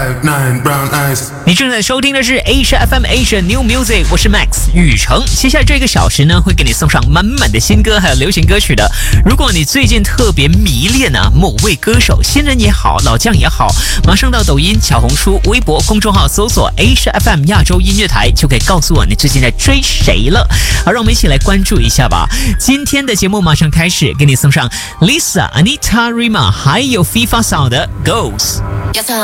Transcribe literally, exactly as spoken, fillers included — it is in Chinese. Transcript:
five nine brown eyes。 你正在收听的是 Asia F M Asia New Music， 我是 Max 宇成。接下来这个小时呢，会给你送上满满的新歌还有流行歌曲的。如果你最近特别迷恋啊某位歌手，新人也好，老将也好，马上到抖音、小红书、微博公众号搜索 Asia F M 亚洲音乐台，就可以告诉我你最近在追谁了。好，让我们一起来关注一下吧。今天的节目马上开始，给你送上 Lisa、Anita、Rima 还有 FIFA 嫂的 Goals。